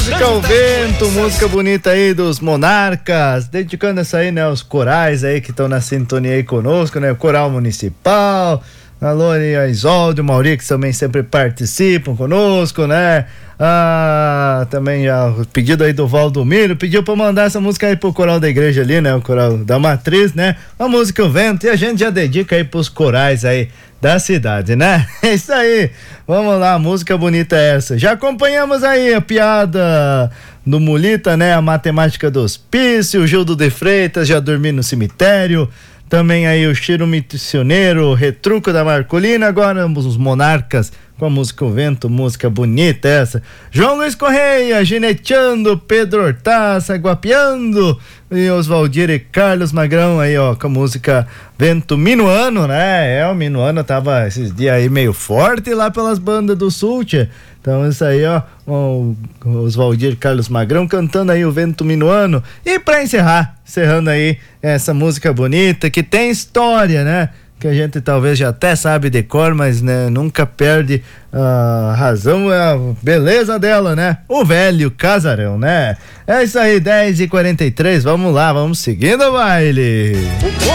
Música ao vento, música bonita aí dos Monarcas, dedicando essa aí, né, aos corais aí que estão na sintonia aí conosco, né, o Coral Municipal, alô aí a Isolde, o Mauri, que também sempre participam conosco, né, também o pedido aí do Valdomiro, pediu pra mandar essa música aí pro coral da igreja ali, né, o coral da Matriz, né, a música ao vento, e a gente já dedica aí pros corais aí da cidade, né? É isso aí, vamos lá, música bonita é essa. Já acompanhamos aí a piada do Mulita, né? A matemática do hospício, o Gildo de Freitas, já dormi no cemitério. Também aí o Chiro Missioneiro, o Retruco da Marcolina. Agora os Monarcas com a música O Vento, música bonita essa. João Luiz Correia, gineteando, Pedro Hortaça, guapeando, e Oswaldir e Carlos Magrão aí, ó, com a música Vento Minuano, né? O Minuano tava esses dias aí meio forte lá pelas bandas do sul, tchê. Então isso aí, ó, o Oswaldir e Carlos Magrão cantando aí o Vento Minuano. E pra encerrando aí essa música bonita que tem história, né? Que a gente talvez já até sabe de cor, mas né, nunca perde a razão, a beleza dela, né? O Velho Casarão, né? É isso aí, 10h43, vamos lá, vamos seguindo o baile.